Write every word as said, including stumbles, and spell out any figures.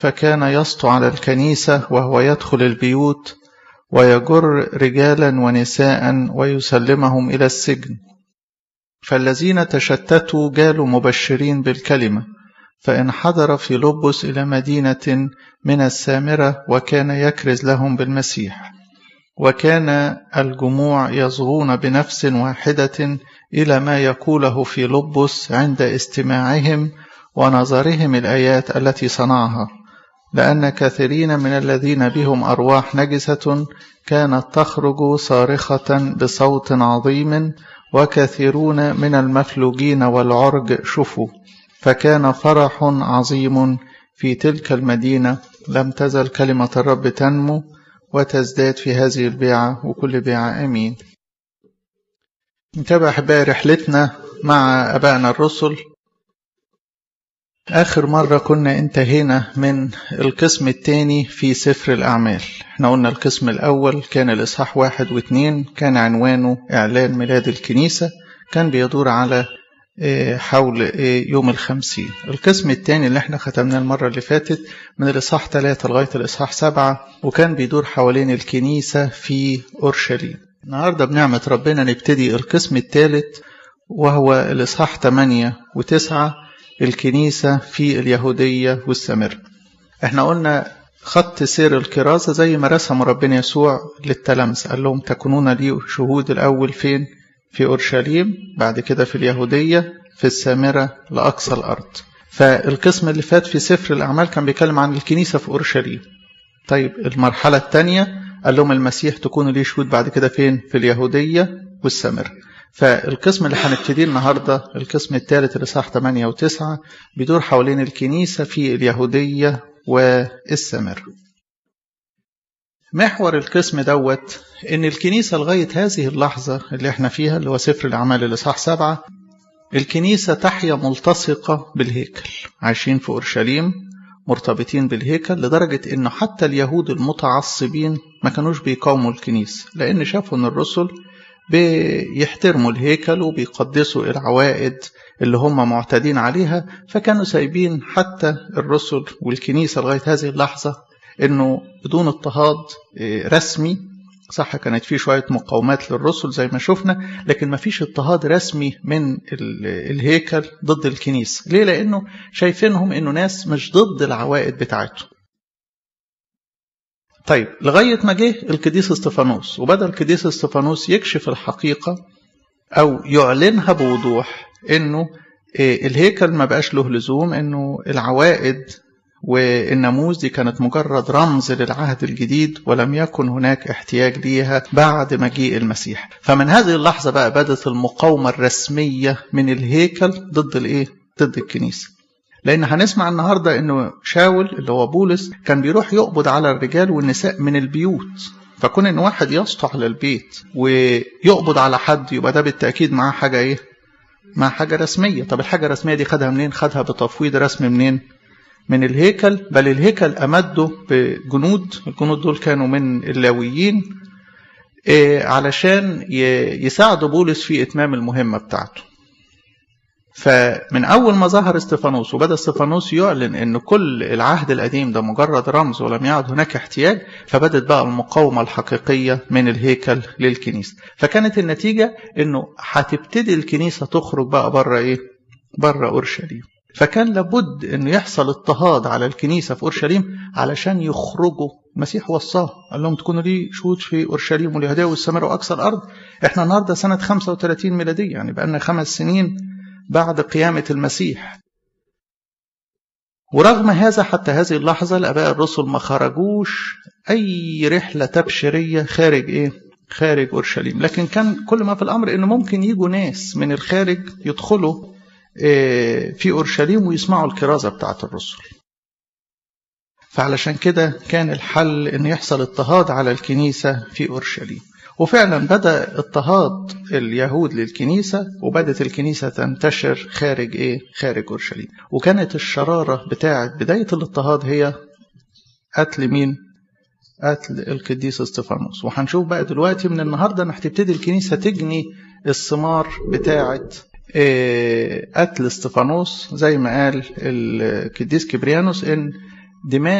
فكان يسطو على الكنيسة وهو يدخل البيوت ويجر رجالا ونساء ويسلمهم إلى السجن. فالذين تشتتوا جالوا مبشرين بالكلمة، فإن حضر فيلبس إلى مدينة من السامرة وكان يكرز لهم بالمسيح. وكان الجموع يصغون بنفس واحدة إلى ما يقوله فيلبس عند استماعهم ونظرهم الآيات التي صنعها، لأن كثيرين من الذين بهم أرواح نجسة كانت تخرج صارخة بصوت عظيم، وكثيرون من المفلوجين والعرج شفوا. فكان فرح عظيم في تلك المدينة، لم تزل كلمة الرب تنمو وتزداد في هذه البيعة وكل بيعة. آمين. نتابع أحبائي رحلتنا مع أبائنا الرسل. آخر مرة كنا انتهينا من القسم الثاني في سفر الأعمال. احنا قلنا القسم الأول كان الإصحاح واحد واثنين، كان عنوانه إعلان ميلاد الكنيسة، كان بيدور على حول يوم الخمسين. القسم الثاني اللي احنا ختمناه المرة اللي فاتت من الإصحاح ثلاثة لغاية الإصحاح سبعة، وكان بيدور حوالين الكنيسة في أورشليم. النهاردة بنعمة ربنا نبتدي القسم الثالث وهو الإصحاح ثمانية وتسعة، الكنيسة في اليهودية والسامرة. احنا قلنا خط سير الكرازة زي ما رسم ربنا يسوع للتلامذة، قال لهم تكونون لي شهود الأول فين؟ في أورشليم، بعد كده في اليهودية، في السامرة، لأقصى الأرض. فالقسم اللي فات في سفر الأعمال كان بيتكلم عن الكنيسة في أورشليم. طيب المرحلة الثانية قال لهم المسيح تكونوا لي شهود بعد كده فين؟ في اليهودية والسامرة. فالقسم اللي هنبتديه النهاردة القسم الثالث الإصحاح ثمانية وتسعة بيدور حوالين الكنيسة في اليهودية والسامرة. محور القسم دوت إن الكنيسة لغاية هذه اللحظة اللي احنا فيها اللي هو سفر الأعمال الإصحاح سبعة، الكنيسة تحيا ملتصقة بالهيكل، عايشين في أورشليم مرتبطين بالهيكل، لدرجة إنه حتى اليهود المتعصبين ما كانوش بيقاوموا الكنيسة، لأن شافوا إن الرسل بيحترموا الهيكل وبيقدسوا العوائد اللي هم معتادين عليها، فكانوا سايبين حتى الرسل والكنيسة لغاية هذه اللحظة انه بدون اضطهاد رسمي. صح كانت فيه شوية مقاومات للرسل زي ما شفنا، لكن ما فيش اضطهاد رسمي من الهيكل ضد الكنيسة. ليه؟ لانه شايفينهم انه ناس مش ضد العوائد بتاعتهم. طيب لغاية ما جه القديس استفانوس، وبدأ القديس استفانوس يكشف الحقيقة أو يعلنها بوضوح إنه الهيكل ما بقاش له لزوم، إنه العوائد والناموس دي كانت مجرد رمز للعهد الجديد ولم يكن هناك احتياج ليها بعد مجيء المسيح. فمن هذه اللحظة بقى بدأت المقاومة الرسمية من الهيكل ضد الإيه؟ ضد الكنيسة. لأن هنسمع النهاردة إنه شاول اللي هو بولس كان بيروح يقبض على الرجال والنساء من البيوت، فكون إن واحد يسطو على البيت ويقبض على حد يبقى ده بالتأكيد معاه حاجة إيه؟ مع حاجة رسمية. طب الحاجة الرسمية دي خدها منين؟ خدها بتفويض رسمي منين؟ من الهيكل. بل الهيكل أمده بجنود، الجنود دول كانوا من اللاويين إيه علشان يساعدوا بولس في إتمام المهمة بتاعته. فمن أول ما ظهر استفانوس وبدأ استفانوس يعلن أن كل العهد القديم ده مجرد رمز ولم يعد هناك احتياج، فبدت بقى المقاومة الحقيقية من الهيكل للكنيسة. فكانت النتيجة أنه هتبتدي الكنيسة تخرج بقى بره إيه؟ بره أورشليم. فكان لابد أنه يحصل اضطهاد على الكنيسة في أورشليم علشان يخرجوا. المسيح وصاه قال لهم تكونوا لي شهود في أورشليم واليهودية والسامرة وأقصى الأرض. احنا النهاردة سنة خمسة وثلاثين ميلادية، يعني بقى لنا خمس سنين بعد قيامة المسيح. ورغم هذا حتى هذه اللحظة الآباء الرسل ما خرجوش أي رحلة تبشيرية خارج إيه؟ خارج أورشليم. لكن كان كل ما في الأمر إنه ممكن يجوا ناس من الخارج يدخلوا في أورشليم ويسمعوا الكرازة بتاعة الرسل. فعلشان كده كان الحل إن يحصل اضطهاد على الكنيسة في أورشليم. وفعلا بدأ اضطهاد اليهود للكنيسة، وبدأت الكنيسة تنتشر خارج إيه؟ خارج أورشليم. وكانت الشرارة بتاعة بداية الاضطهاد هي قتل مين؟ قتل القديس استفانوس. وهنشوف بقى دلوقتي من النهاردة أن هتبتدي الكنيسة تجني الثمار بتاعة قتل استفانوس، زي ما قال القديس كبريانوس إن دماء